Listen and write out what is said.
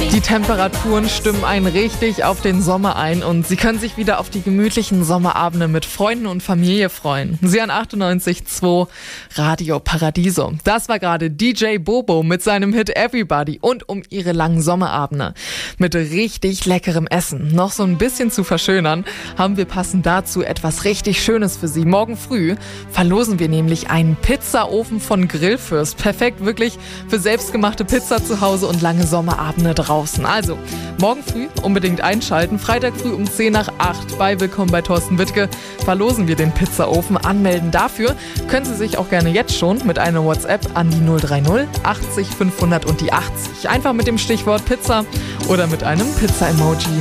Die Temperaturen stimmen einen richtig auf den Sommer ein und Sie können sich wieder auf die gemütlichen Sommerabende mit Freunden und Familie freuen. Sie an 98.2 Radio Paradiso. Das war gerade DJ Bobo mit seinem Hit Everybody und um Ihre langen Sommerabende. Mit richtig leckerem Essen. Noch so ein bisschen zu verschönern, haben wir passend dazu etwas richtig Schönes für Sie. Morgen früh verlosen wir nämlich einen Pizzaofen von Grillfürst. Perfekt wirklich für selbstgemachte Pizza zu Hause und lange Sommerabende draußen. Also, morgen früh unbedingt einschalten. Freitag früh um 10:08 bei Willkommen bei Thorsten Wittke verlosen wir den Pizzaofen. Anmelden dafür können Sie sich auch gerne jetzt schon mit einer WhatsApp an die 030 80 500 und die 80. Einfach mit dem Stichwort Pizza oder mit einem Pizza-Emoji.